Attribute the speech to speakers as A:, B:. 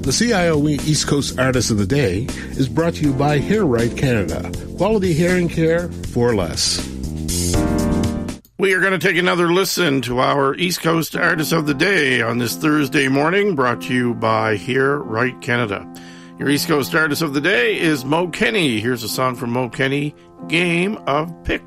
A: The CIOE East Coast Artist of the Day is brought to you by Hair Right Canada. Quality hearing care for less.
B: We are going to take another listen to our East Coast Artist of the Day on this Thursday morning, brought to you by Hair Right Canada. Your East Coast Artist of the Day is Mo Kenny. Here's a song from Mo Kenny, Game of Pick.